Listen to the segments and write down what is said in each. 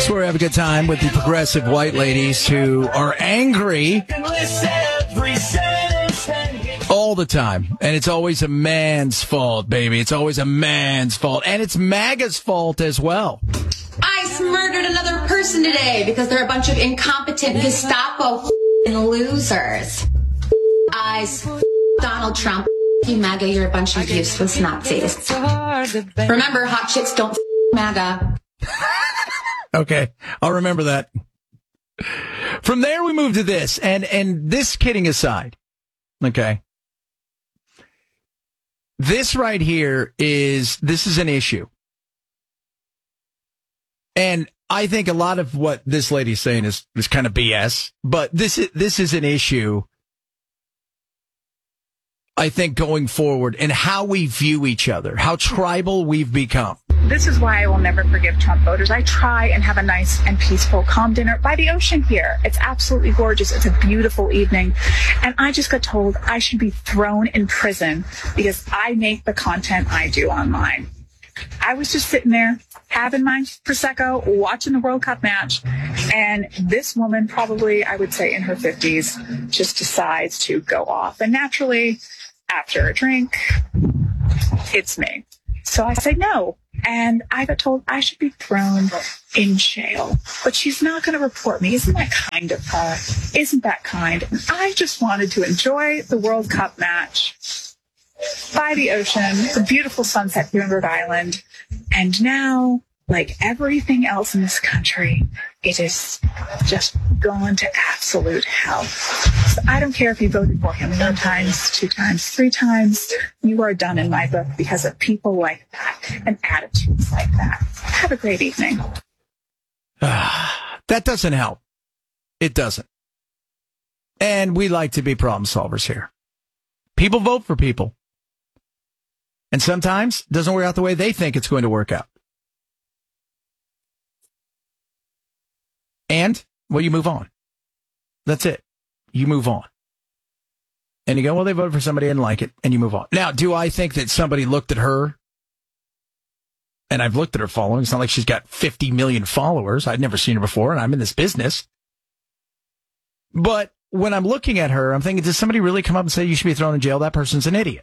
where we have a good time with the progressive white ladies who are angry all the time. And it's always a man's fault, baby. It's always a man's fault. And it's MAGA's fault as well. ICE murdered another person today because they're a bunch of incompetent Gestapo losers. ICE, Donald Trump, you MAGA, you're a bunch of useless Nazis. Remember, hot chicks don't MAGA. Okay, I'll remember that. From there, we move to this, and this kidding aside, okay? This right here is an issue. And I think a lot of what this lady's saying is kind of BS, but this is an issue, I think, going forward and how we view each other, how tribal we've become. This is why I will never forgive Trump voters. I try and have a nice and peaceful, calm dinner by the ocean here. It's absolutely gorgeous. It's a beautiful evening. And I just got told I should be thrown in prison because I make the content I do online. I was just sitting there having my Prosecco, watching the World Cup match, and this woman, probably, I would say in her 50s, just decides to go off. And naturally, after a drink, it's me. So I say no. And I got told I should be thrown in jail. But she's not going to report me. Isn't that kind of her? Isn't that kind? And I just wanted to enjoy the World Cup match by the ocean, the beautiful sunset here in Rhode Island. And now, like everything else in this country, it is just gone to absolute hell. So I don't care if you voted for him 1 time, 2 times, 3 times. You are done in my book because of people like that and attitudes like that. Have a great evening. That doesn't help. It doesn't. And we like to be problem solvers here. People vote for people. And sometimes it doesn't work out the way they think it's going to work out. And, well, you move on. That's it. You move on. And you go, well, they voted for somebody and like it, and you move on. Now, do I think that somebody looked at her, and I've looked at her following, it's not like she's got 50 million followers. I'd never seen her before, and I'm in this business. But when I'm looking at her, I'm thinking, does somebody really come up and say you should be thrown in jail? That person's an idiot.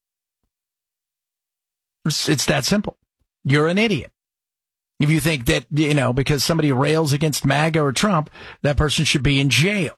It's that simple. You're an idiot. If you think that, because somebody rails against MAGA or Trump, that person should be in jail.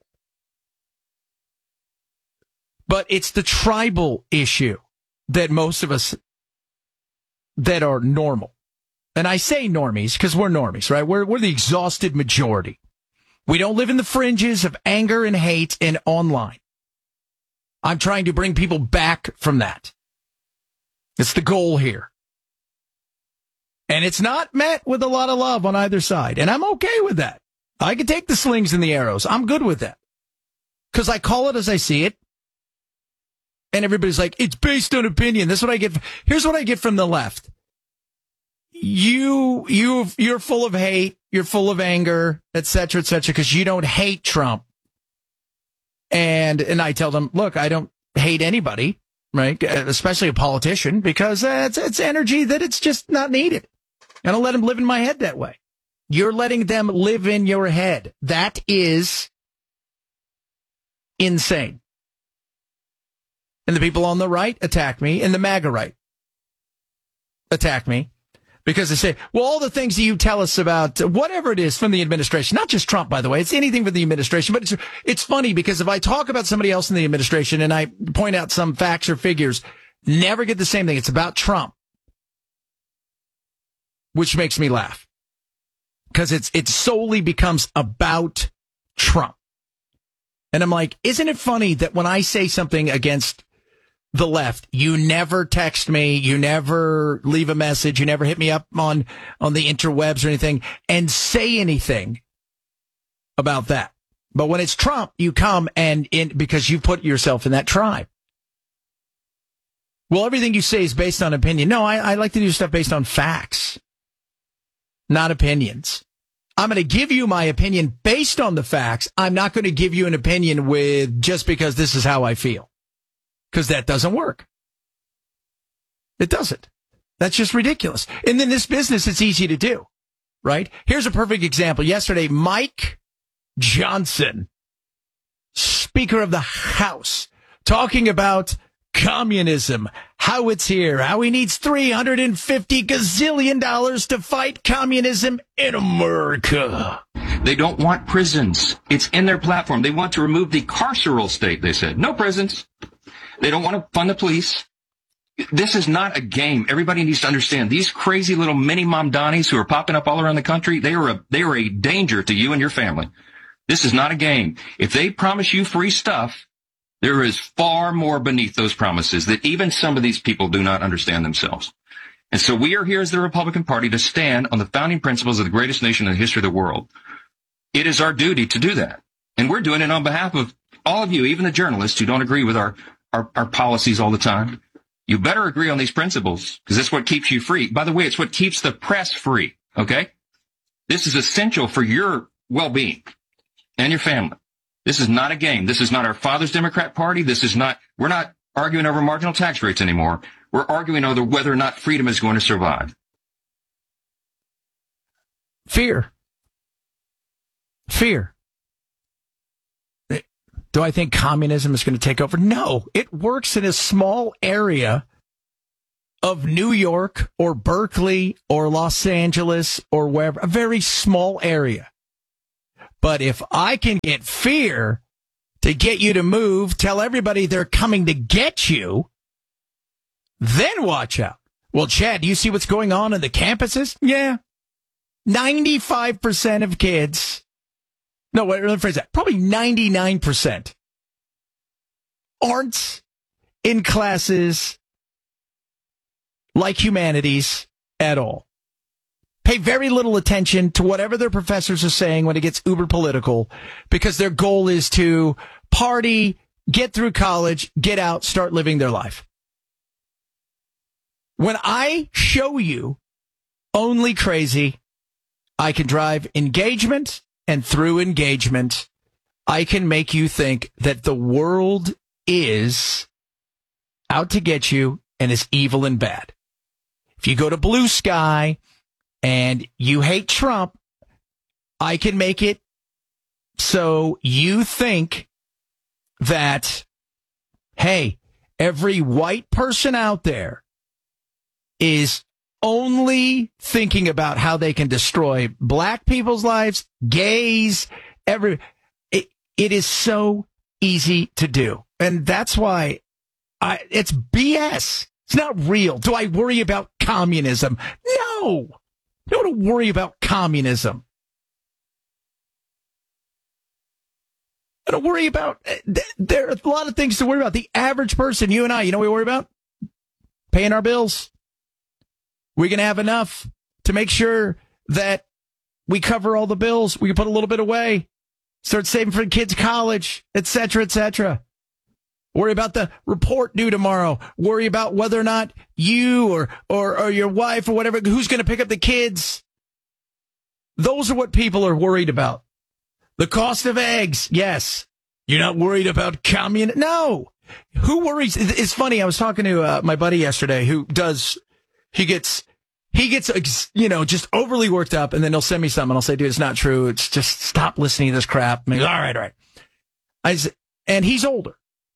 But it's the tribal issue that most of us that are normal. And I say normies because we're normies, right? We're the exhausted majority. We don't live in the fringes of anger and hate and online. I'm trying to bring people back from that. It's the goal here. And it's not met with a lot of love on either side. And I'm okay with that. I can take the slings and the arrows. I'm good with that. Because I call it as I see it. And everybody's like, it's based on opinion. That's what I get. Here's what I get from the left. You're full of hate. You're full of anger, et cetera, because you don't hate Trump. And I tell them, look, I don't hate anybody, right? Especially a politician, because it's energy that it's just not needed. I don't let them live in my head that way. You're letting them live in your head. That is insane. And the people on the right attack me, and the MAGA right attack me because they say, well, all the things that you tell us about whatever it is from the administration, not just Trump, by the way, it's anything from the administration. But it's funny because if I talk about somebody else in the administration and I point out some facts or figures, never get the same thing. It's about Trump, which makes me laugh because it solely becomes about Trump. And I'm like, isn't it funny that when I say something against the left, you never text me, you never leave a message, you never hit me up on the interwebs or anything and say anything about that. But when it's Trump, you come because you put yourself in that tribe. Well, everything you say is based on opinion. No, I like to do stuff based on facts, not opinions. I'm going to give you my opinion based on the facts. I'm not going to give you an opinion with just because this is how I feel. Because that doesn't work. It doesn't. That's just ridiculous. And in this business, it's easy to do. right? Here's a perfect example. Yesterday, Mike Johnson, Speaker of the House, talking about communism, how it's here, how he needs $350 gazillion to fight communism in America. They don't want prisons. It's in their platform. They want to remove the carceral state, they said. No prisons. They don't want to fund the police. This is not a game. Everybody needs to understand. These crazy little mini Mamdanis who are popping up all around the country, they are a danger to you and your family. This is not a game. If they promise you free stuff, there is far more beneath those promises that even some of these people do not understand themselves. And so we are here as the Republican Party to stand on the founding principles of the greatest nation in the history of the world. It is our duty to do that. And we're doing it on behalf of all of you, even the journalists who don't agree with our policies all the time. You better agree on these principles, because that's what keeps you free. By the way, it's what keeps the press free, okay? This is essential for your well-being and your family. This is not a game. This is not our father's Democrat Party. We're not arguing over marginal tax rates anymore. We're arguing over whether or not freedom is going to survive. Fear. Do I think communism is going to take over? No, it works in a small area of New York or Berkeley or Los Angeles or wherever, a very small area. But if I can get fear to get you to move, tell everybody they're coming to get you, then watch out. Well, Chad, do you see what's going on in the campuses? Yeah. 95% of kids... No, wait, let me phrase that. Probably 99% aren't in classes like humanities at all. Pay very little attention to whatever their professors are saying when it gets uber political, because their goal is to party, get through college, get out, start living their life. When I show you only crazy, I can drive engagement. And through engagement, I can make you think that the world is out to get you and is evil and bad. If you go to Blue Sky and you hate Trump, I can make it so you think that, hey, every white person out there is only thinking about how they can destroy black people's lives, gays, it is so easy to do. And that's why it's BS. It's not real. Do I worry about communism? No. I don't want to worry about communism. I don't worry about, there are a lot of things to worry about. The average person, you and I, you know what we worry about? Paying our bills. We're going to have enough to make sure that we cover all the bills. We can put a little bit away, start saving for the kids' college, et cetera, et cetera. Worry about the report due tomorrow. Worry about whether or not you or your wife or whatever, who's going to pick up the kids. Those are what people are worried about. The cost of eggs. Yes. You're not worried about communism. No. Who worries? It's funny. I was talking to my buddy yesterday who does, he gets, just overly worked up, and then he'll send me something and I'll say, dude, it's not true. It's just stop listening to this crap. And he goes, all right. And he's older.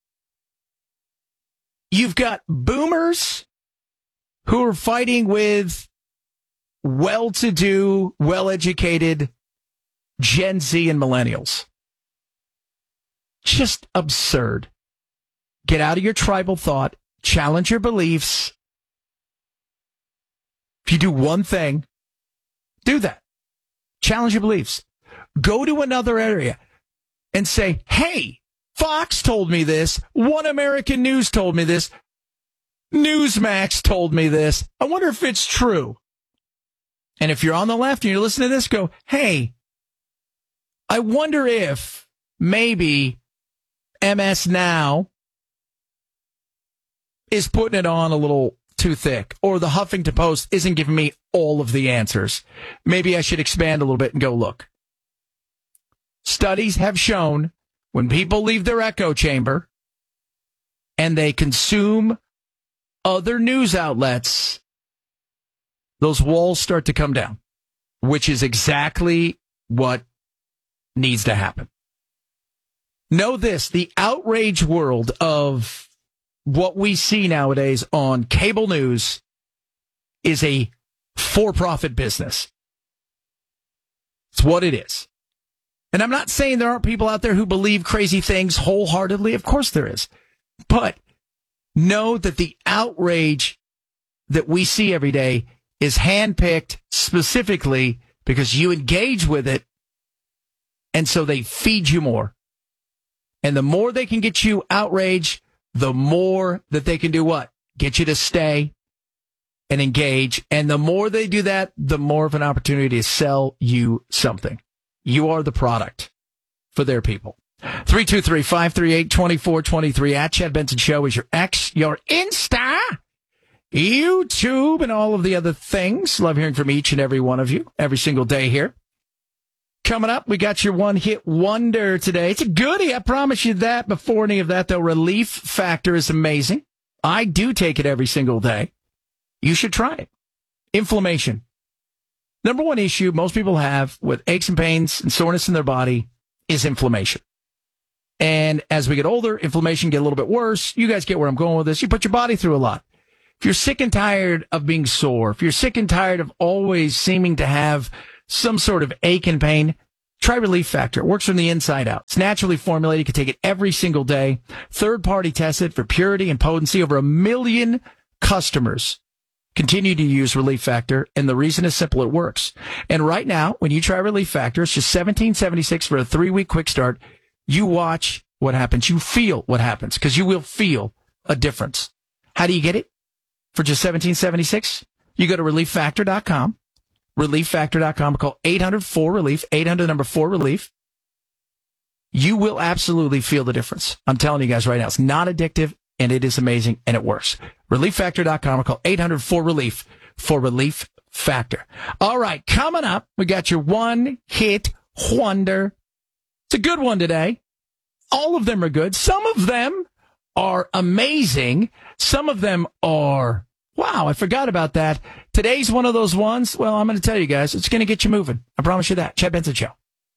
You've got boomers who are fighting with well-to-do, well-educated Gen Z and millennials. Just absurd. Get out of your tribal thought. Challenge your beliefs. If you do one thing, do that. Challenge your beliefs. Go to another area and say, hey, Fox told me this. One American News told me this. Newsmax told me this. I wonder if it's true. And if you're on the left and you're listening to this, go, hey, I wonder if maybe MS Now is putting it on a little too thick, or the Huffington Post isn't giving me all of the answers. Maybe I should expand a little bit and go look. Studies have shown when people leave their echo chamber and they consume other news outlets, those walls start to come down. which is exactly what needs to happen. Know this, the outrage world of what we see nowadays on cable news is a for-profit business. It's what it is. And I'm not saying there aren't people out there who believe crazy things wholeheartedly. Of course there is. But know that the outrage that we see every day is handpicked specifically because you engage with it, and so they feed you more. And the more they can get you outraged, the more that they can do what? Get you to stay and engage. And the more they do that, the more of an opportunity to sell you something. You are the product for their people. 323-538-2423 at Chad Benson Show is your X, your Insta, YouTube, and all of the other things. Love hearing from each and every one of you every single day here. Coming up, we got your one-hit wonder today. It's a goodie, I promise you that. Before any of that, though, Relief Factor is amazing. I do take it every single day. You should try it. Inflammation. Number one issue most people have with aches and pains and soreness in their body is inflammation. And as we get older, inflammation get a little bit worse. You guys get where I'm going with this. You put your body through a lot. If you're sick and tired of being sore, if you're sick and tired of always seeming to have some sort of ache and pain, try Relief Factor. It works from the inside out. It's naturally formulated. You can take it every single day. Third-party tested for purity and potency. Over 1 million customers continue to use Relief Factor, and the reason is simple. It works. And right now, when you try Relief Factor, it's just $17.76 for a 3-week quick start. You watch what happens. You feel what happens, because you will feel a difference. How do you get it? For just $17.76, you go to ReliefFactor.com. ReliefFactor.com, or call 800-4-RELIEF, 800-4-RELIEF. You will absolutely feel the difference. I'm telling you guys right now, it's not addictive, and it is amazing, and it works. ReliefFactor.com, or call 800-4-RELIEF for Relief Factor. All right, coming up, we got your one-hit wonder. It's a good one today. All of them are good. Some of them are amazing. Some of them are, wow, I forgot about that. Today's one of those ones. Well, I'm going to tell you guys, it's going to get you moving. I promise you that. Chad Benson Show.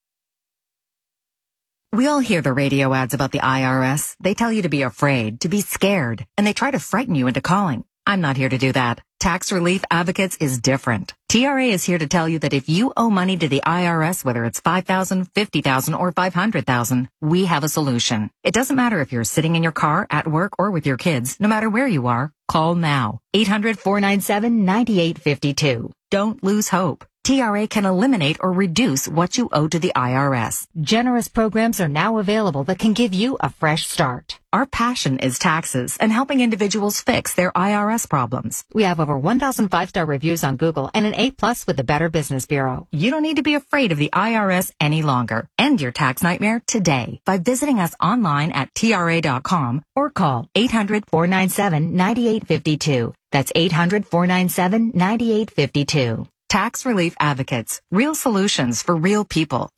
We all hear the radio ads about the IRS. They tell you to be afraid, to be scared, and they try to frighten you into calling. I'm not here to do that. Tax Relief Advocates is different. TRA is here to tell you that if you owe money to the IRS, whether it's $5,000, $50,000, or $500,000, we have a solution. It doesn't matter if you're sitting in your car, at work, or with your kids. No matter where you are, call now. 800-497-9852. Don't lose hope. TRA can eliminate or reduce what you owe to the IRS. Generous programs are now available that can give you a fresh start. Our passion is taxes and helping individuals fix their IRS problems. We have over 1,000 5-star reviews on Google and an A+ with the Better Business Bureau. You don't need to be afraid of the IRS any longer. End your tax nightmare today by visiting us online at TRA.com or call 800-497-9852. That's 800-497-9852. Tax Relief Advocates. Real solutions for real people.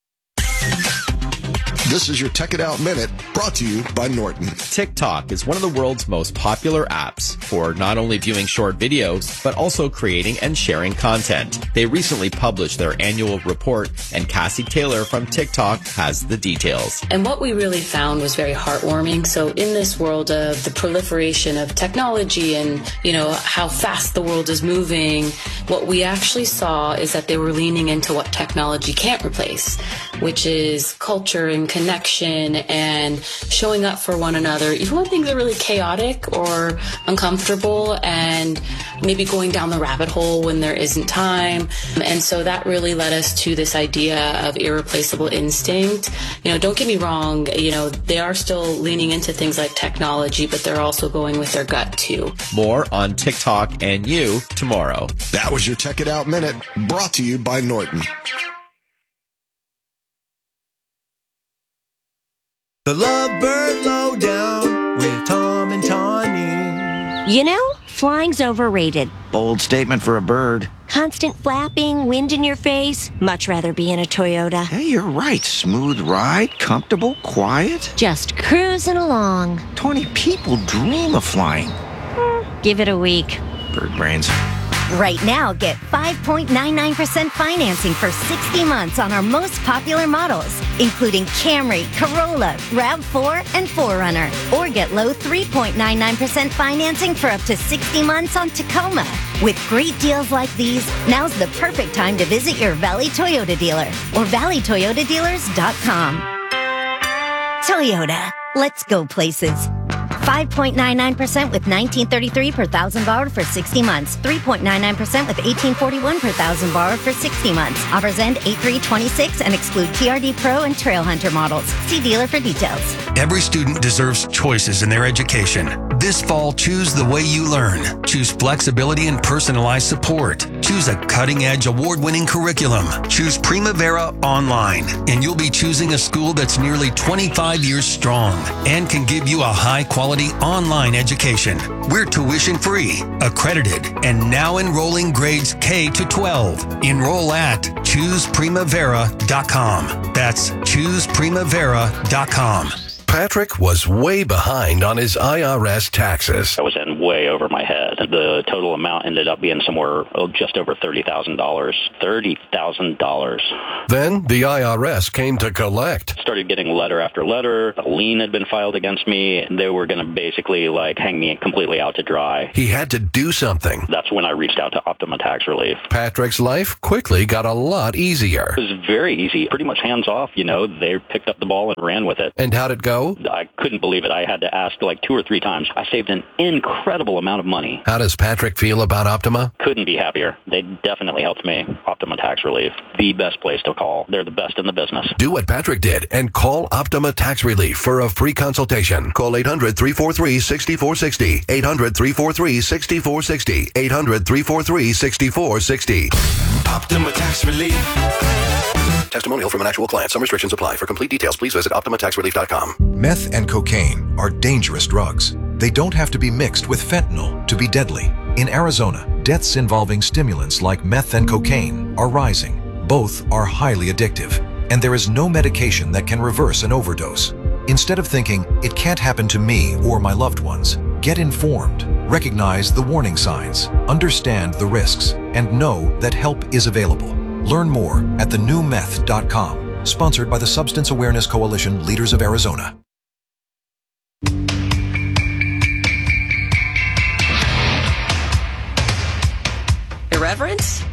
This is your Tech It Out Minute, brought to you by Norton. TikTok is one of the world's most popular apps for not only viewing short videos, but also creating and sharing content. They recently published their annual report, and Cassie Taylor from TikTok has the details. And what we really found was very heartwarming. So in this world of the proliferation of technology and, how fast the world is moving, what we actually saw is that they were leaning into what technology can't replace, which is culture and connection and showing up for one another, even when things are really chaotic or uncomfortable, and maybe going down the rabbit hole when there isn't time. And so that really led us to this idea of irreplaceable instinct. Don't get me wrong, they are still leaning into things like technology, but they're also going with their gut too. More on TikTok and you tomorrow. That was your Tech It Out Minute, brought to you by Norton. The Lovebird Lowdown with Tom and Tawny. Flying's overrated. Bold statement for a bird. Constant flapping, wind in your face. Much rather be in a Toyota. Hey, you're right. Smooth ride, comfortable, quiet. Just cruising along. 20 people dream of flying. Give it a week. Bird brains. Right now, get 5.99% financing for 60 months on our most popular models, including Camry, Corolla, RAV4, and 4Runner. Or get low 3.99% financing for up to 60 months on Tacoma. With great deals like these, now's the perfect time to visit your Valley Toyota dealer or valleytoyotadealers.com. Toyota, let's go places. 5.99% with $19.33 per thousand borrowed for 60 months. 3.99% with $18.41 per thousand borrowed for 60 months. Offers end 8/3/26 and exclude TRD Pro and Trail Hunter models. See dealer for details. Every student deserves choices in their education. This fall, choose the way you learn. Choose flexibility and personalized support. Choose a cutting-edge, award-winning curriculum. Choose Primavera Online, and you'll be choosing a school that's nearly 25 years strong and can give you a high-quality online education. We're tuition-free, accredited, and now enrolling grades K to 12. Enroll at ChoosePrimavera.com. That's ChoosePrimavera.com. Patrick was way behind on his IRS taxes. I was in way over my head. The total amount ended up being somewhere just over $30,000. $30,000. Then the IRS came to collect. Started getting letter after letter. A lien had been filed against me. They were going to basically hang me completely out to dry. He had to do something. That's when I reached out to Optima Tax Relief. Patrick's life quickly got a lot easier. It was very easy. Pretty much hands off. They picked up the ball and ran with it. And how'd it go? I couldn't believe it. I had to ask 2 or 3 times. I saved an incredible amount of money. How does Patrick feel about Optima? Couldn't be happier. They definitely helped me. Optima Tax Relief, the best place to call. They're the best in the business. Do what Patrick did and call Optima Tax Relief for a free consultation. Call 800-343-6460. 800-343-6460. 800-343-6460. Optima Tax Relief. Testimonial from an actual client. Some restrictions apply. For complete details, please visit OptimaTaxRelief.com. Meth and cocaine are dangerous drugs. They don't have to be mixed with fentanyl to be deadly. In Arizona, deaths involving stimulants like meth and cocaine are rising. Both are highly addictive, and there is no medication that can reverse an overdose. Instead of thinking, it can't happen to me or my loved ones, get informed, recognize the warning signs, understand the risks, and know that help is available. Learn more at thenewmeth.com. Sponsored by the Substance Awareness Coalition Leaders of Arizona. Irreverent?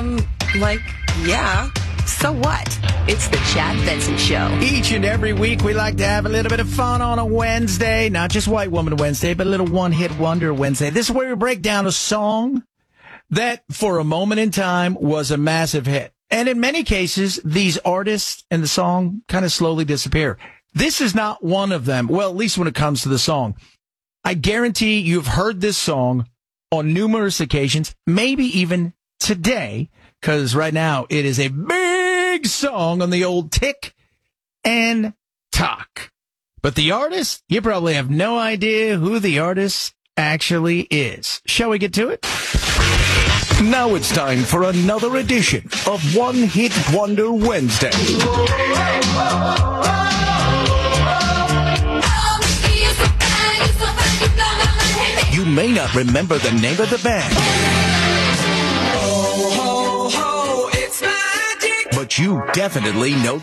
Yeah. So what? It's the Chad Benson Show. Each and every week, we like to have a little bit of fun on a Wednesday. Not just White Woman Wednesday, but a little one-hit wonder Wednesday. This is where we break down a song that, for a moment in time, was a massive hit. And in many cases, these artists and the song kind of slowly disappear. This is not one of them. Well, at least when it comes to the song. I guarantee you've heard this song on numerous occasions, maybe even today, because right now it is a big song on the old Tick and Tock. But the artist, you probably have no idea who the artist actually is. Shall we get to it? Now it's time for another edition of One Hit Wonder Wednesday. You may not remember the name of the band, but you definitely know